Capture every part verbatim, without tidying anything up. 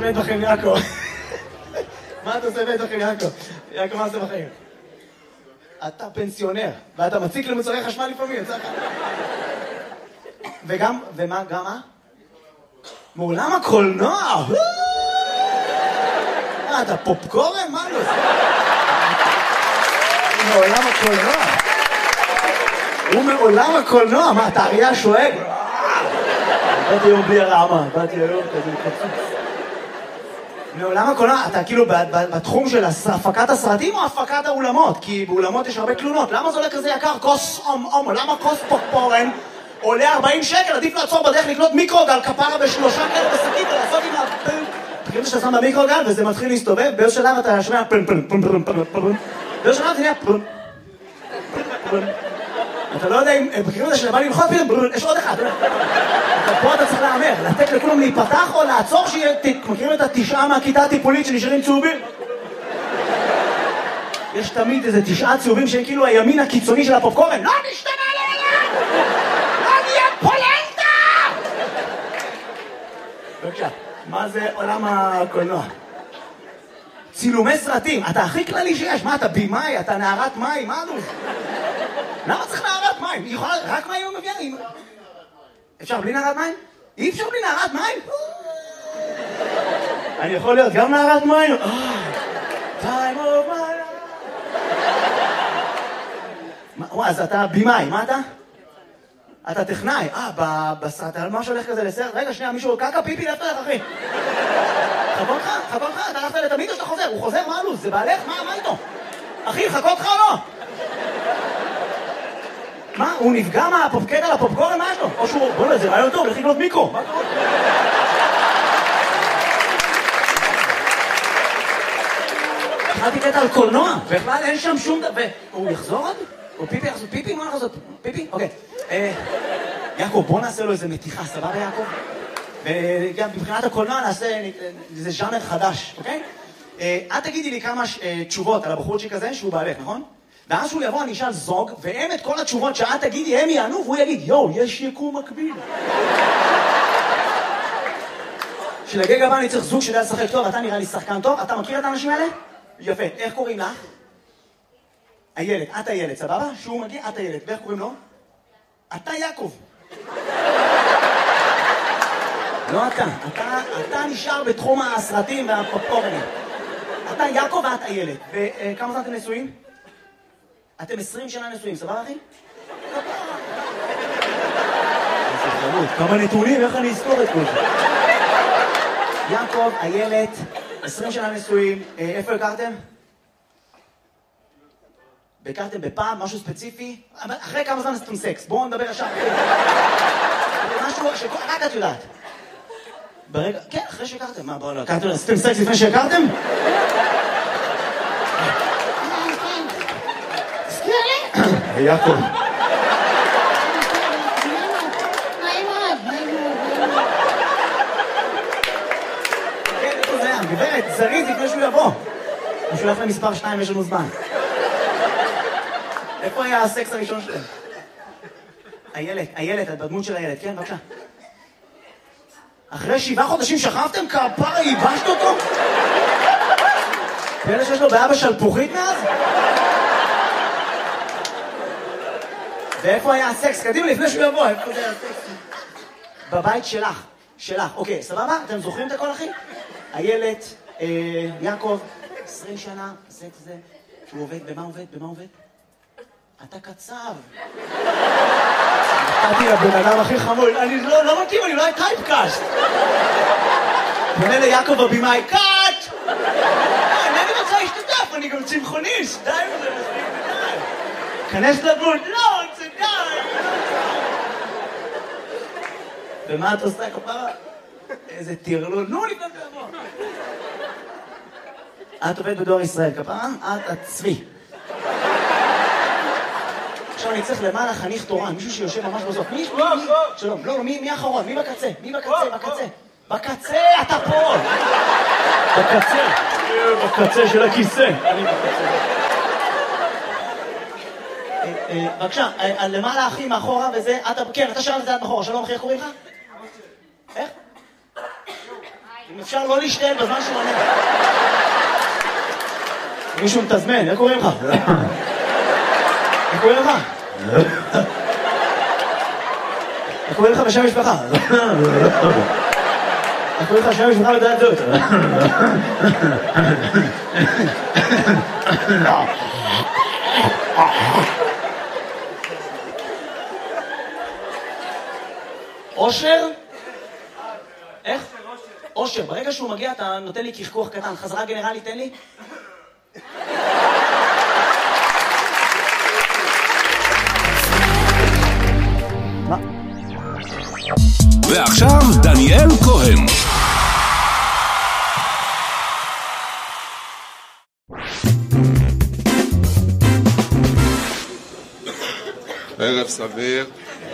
בית בכם יעקב? מה אתה עושה בית בכם יעקב? יעקב, מה עושה בחיים? אתה פנסיונר, ואתה מציק למוצרי חשמל לפעמים, יצא לך. וגם, ומה, גם מה? מעולם הקולנוע! מה, אתה פופקורן? מה לא? מעולם הקולנוע. הוא מעולם הקולנוע, מה, אתה אריה שואג? באתי היום בלי הרעמה, באתי היום כזה קצוץ. מעולם הקולנוע, אתה כאילו בתחום של הפקת הסרטים או הפקת האולמות? כי באולמות יש הרבה תלונות. למה זה עולה כזה יקר? כוס אום אום, למה כוס פופקורן עולה ארבעים שקל? עדיף לעצור בדרך לקנות מיקרוגל כפרה בשלושה כאלה בשקית ולעשות עם הפן. תקראו שאתה שם במיקרוגל וזה מתחיל להסתובב, באיזו שלב אתה שומע פן פן פן פן פן פן. באיזו שלב זה נהיה פן פן. אתה לא יודע אם, בקריאות הזה שבא למחות פתאום, יש עוד אחד. פה אתה צריך לאמר, לתת לכולם להיפתח או לעצור שיהיה, מכירים את התשעה מהכיתה הטיפולית שנשארים צהובים? יש תמיד איזה תשעה צהובים שהם כאילו הימין הקיצוני של הפופקורן. לא נשתנה לעולם! לא נהיה פולנטה! בבקשה, מה זה עולם הקולנוע? צילומי סרטים, אתה הכי כללי שיש. מה, אתה בימאי, אתה נערת מים, מה נו? למה צריך נערת מים? היא יכולה, רק מים הוא מביאה? אפשר בלי נערת מים? אי אפשר בלי נערת מים? אני יכול להיות גם נערת מים? time of my life. אז אתה בימאי, מה אתה? אתה טכנאי. אה, בסרט, מה שהולך כזה לסרט? רגע, שנייה, מישהו קקה פיפי לפתח, אחי. חכו לך, חכו לך, אתה הלכת לתמיד או שאתה חוזר? הוא חוזר, מה הלו"ז? זה בעלך? מה איתו? אחי, חכו לך או לא? מה? הוא נפגע מהפופקט על הפופקורן? מה יש לו? או שהוא... בוא נה, זה רעיון טוב, לך לקנות מיקרו. מה קורה? התחלתי קטע על קולנוע, בכלל אין שם שום דבר... הוא יחזור עוד? הוא פיפי יחזור? פיפי? מה יחזור? פיפי? אוקיי. יעקב, בוא נעשה לו איזה מתיחה, סבבה יעקב? וגם מבחינת הקולנוע נעשה איזה ז'אנר חדש, אוקיי? את תגידי לי כמה תשובות על הבחורצ'יק הזה שהוא בעלך, נכון? ואז שהוא יבוא, אני אשאל זוג, והם את כל התשובות שאת תגידי, הם יענו, והוא יגיד, יואו, יש יקום מקביל. שלגג הבא אני צריך זוג שיודע לשחק טוב, אתה נראה לי שחקן טוב, אתה מכיר את האנשים האלה? יפה, איך קוראים לך? הילד, את הילד, סבבה? שהוא מגיע, את הילד, ואיך קוראים לו? אתה יעקב. לא אתה, אתה, אתה נשאר בתחום הסרטים והפופקורנים. אתה יעקב ואת הילד. וכמה זמן אתם נשואים? אתם עשרים שנה נשואים, סבבה אחי? כמה נתונים, איך אני אזכור את כל זה? יעקב, הילד, עשרים שנה נשואים, איפה הכרתם? הכרתם בפעם, משהו ספציפי? אחרי כמה זמן עשיתם סקס? בואו נדבר ישר. משהו שרק את יודעת. ברגע, כן, אחרי שהכרתם. מה, בואו לא, הכרתם, עשיתם סקס לפני שהכרתם? תזכיר לי? יעקב. נעים מאוד, נעים מאוד. כן, איפה זה היה? גברת, זריז לפני שהוא יבוא. הוא שולח למספר שתיים, יש לנו זמן. איפה היה הסקס הראשון שלהם? הילד, הילד, את בדמות של הילד, כן, בבקשה. אחרי שבעה חודשים שכבתם, כפרה, ייבשת אותו? פלא שיש לו בעיה בשלפוחית מאז? ואיפה היה הסקס? קדימה, לפני שהוא יבוא, איפה זה היה הסקס? בבית שלך, שלך, אוקיי, סבבה? אתם זוכרים את הכל, אחי? הילד, יעקב, עשרים שנה, סקס זה, שהוא עובד, במה עובד? במה עובד? אתה קצב. נתתי לבן אדם הכי חמור, אני לא מתאים, אני אולי טייפקאסט. פונה ליעקב הבימאי, קאט! אני רוצה להשתתף, אני גם צמחוניסט, די וזה מספיק ודי. כנס לדמות, לא, זה די. ומה את עושה כפרה? איזה תירלול, נו לפני תבוא. את עובדת בדואר ישראל, כפרה? את הצבי. עכשיו אני צריך למעלה חניך תורן, מישהו שיושב ממש בסוף. מי? שלום, לא, מי האחרון? מי בקצה? מי בקצה? בקצה? בקצה, אתה פה! בקצה. בקצה של הכיסא. אני בקצה. בבקשה, למעלה אחי מאחורה וזה, כן, אתה שאלת את זה עד מאחורה, שלום אחי, איך קוראים לך? איך? אם אפשר לא להשתעל בזמן שהוא עונה. מישהו מתזמן, איך קוראים לך? איך קוראים לך? איך קוראים לך בשם משפחה? איך קוראים לך בשם משפחה לדעת זאת? אושר? איך? אושר. ברגע שהוא מגיע אתה נותן לי קשקוח קטן. חזרה גנרלי, תן לי. מה? ועכשיו דניאל כהן. ערב סביר.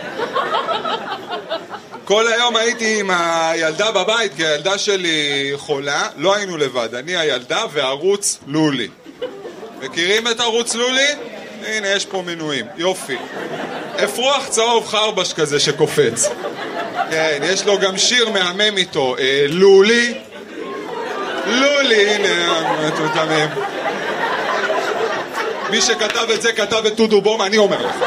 כל היום הייתי עם הילדה בבית, כי הילדה שלי חולה, לא היינו לבד, אני הילדה וערוץ לולי. מכירים את ערוץ לולי? הנה, יש פה מנויים, יופי. אפרוח צהוב חרבש כזה שקופץ. כן, יש לו גם שיר מהמם איתו, אה, לולי. לולי, הנה, מטומטמים. מי שכתב את זה כתב את טודו בום, אני אומר לך.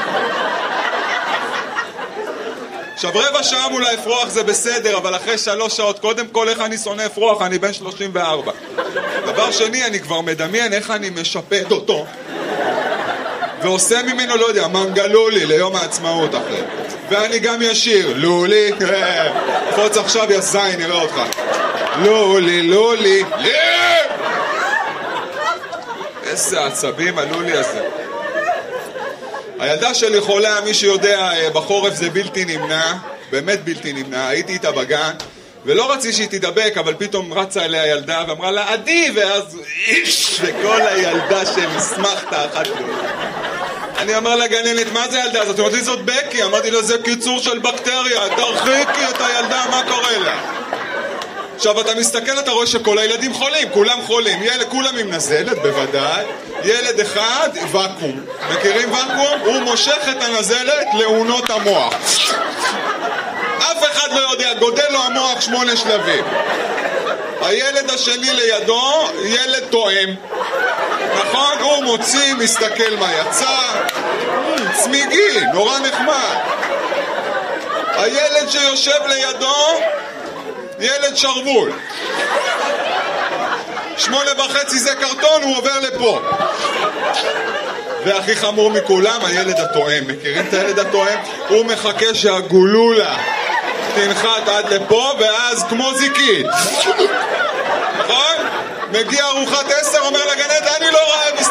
עכשיו רבע שעה מול האפרוח זה בסדר, אבל אחרי שלוש שעות, קודם כל איך אני שונא אפרוח, אני בן שלושים וארבע. דבר שני, אני כבר מדמיין איך אני משפט אותו ועושה ממנו, לא יודע, מנגלולי ליום העצמאות אחרי. ואני גם ישיר, לולי, קפוץ עכשיו יא זין, נראה אותך. לולי, לולי, איזה עצבים הלולי הזה. הילדה שלי חולה, מי שיודע, בחורף זה בלתי נמנע, באמת בלתי נמנע, הייתי איתה בגן, ולא רציתי שהיא תדבק, אבל פתאום רצה אליה ילדה ואמרה לה, עדי, ואז איש, וכל הילדה שמסמכת אחת לו. אני אמר לגננת, מה זה ילדה הזאת? אמרתי, זאת בקי, אמרתי לה, זה קיצור של בקטריה, תרחיקי את הילדה, מה קורה לה? עכשיו אתה מסתכל, אתה רואה שכל הילדים חולים, כולם חולים, ילד, כולם עם נזלת, בוודאי, ילד אחד, וקום. מכירים וקום? הוא מושך את הנזלת לעונות המוח. אף אחד לא יודע, גודל לו המוח שמונה שלבים. הילד השני לידו, ילד תואם. נכון? הוא מוציא, מסתכל מה יצא. צמיגי, נורא נחמד. הילד שיושב לידו, ילד שרבול. שמונה וחצי זה קרטון, הוא עובר לפה. והכי חמור מכולם, הילד התואם. מכירים את הילד התואם? הוא מחכה שהגולולה תנחת עד לפה, ואז כמו זיקית. נכון? מגיע ארוחת עשר, אומר לגננת, אני לא רעב,